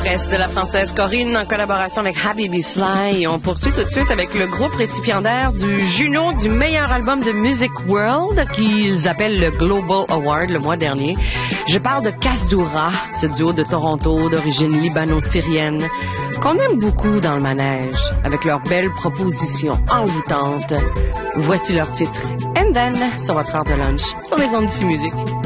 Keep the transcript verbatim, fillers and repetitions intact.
Express de la française Corinne en collaboration avec Habibi Sly. Et on poursuit tout de suite avec le groupe récipiendaire du Juno du meilleur album de Music World qu'ils appellent le Global Award le mois dernier. Je parle de Kasdoura, ce duo de Toronto d'origine libano-syrienne qu'on aime beaucoup dans le manège avec leurs belles propositions envoûtantes. Voici leur titre And Then sur votre heure de lunch sur les ondes d'ici musique.